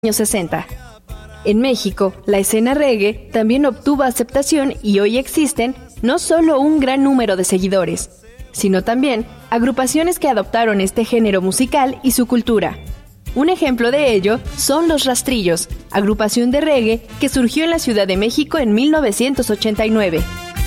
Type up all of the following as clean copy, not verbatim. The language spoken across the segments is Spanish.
años 60. En México, la escena reggae también obtuvo aceptación y hoy existen no solo un gran número de seguidores, sino también agrupaciones que adoptaron este género musical y su cultura. Un ejemplo de ello son Los Rastrillos, agrupación de reggae que surgió en la Ciudad de México en 1989.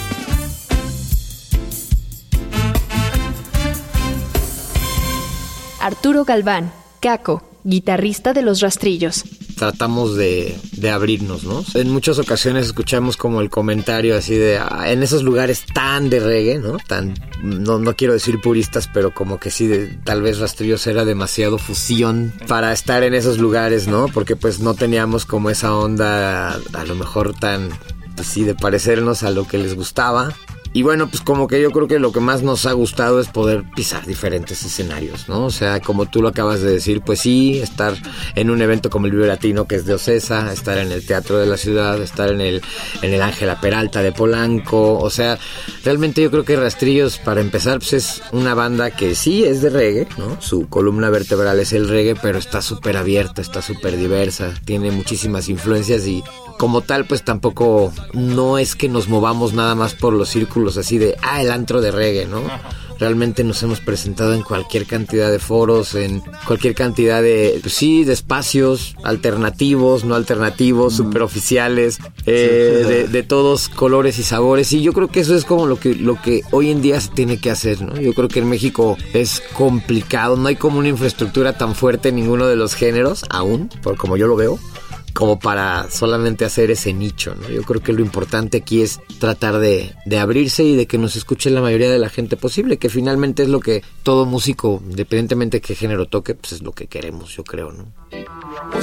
Arturo Galván, Caco, guitarrista de Los Rastrillos. Tratamos de abrirnos, ¿no? En muchas ocasiones escuchamos como el comentario así de en esos lugares tan de reggae, ¿no? No quiero decir puristas, pero como que sí, tal vez Rastrillos era demasiado fusión para estar en esos lugares, ¿no? Porque pues no teníamos como esa onda a lo mejor tan así de parecernos a lo que les gustaba. Y bueno, pues como que yo creo que lo que más nos ha gustado es poder pisar diferentes escenarios, ¿no? O sea, como tú lo acabas de decir, pues sí, estar en un evento como el Vive Latino, que es de Ocesa, estar en el Teatro de la Ciudad, estar en el Ángela Peralta de Polanco. O sea, realmente yo creo que Rastrillos, para empezar, pues es una banda que sí es de reggae, ¿no? Su columna vertebral es el reggae, pero está súper abierta, está súper diversa, tiene muchísimas influencias y como tal, pues tampoco no es que nos movamos nada más por los círculos así de, el antro de reggae, ¿no? Realmente nos hemos presentado en cualquier cantidad de foros, en cualquier cantidad de, pues sí, de espacios alternativos, no alternativos, superoficiales, de todos colores y sabores. Y yo creo que eso es como lo que hoy en día se tiene que hacer, ¿no? Yo creo que en México es complicado, no hay como una infraestructura tan fuerte en ninguno de los géneros, aún, por como yo lo veo, como para solamente hacer ese nicho, ¿no? Yo creo que lo importante aquí es tratar de abrirse y de que nos escuche la mayoría de la gente posible, que finalmente es lo que todo músico, independientemente de qué género toque, pues es lo que queremos, yo creo, ¿no?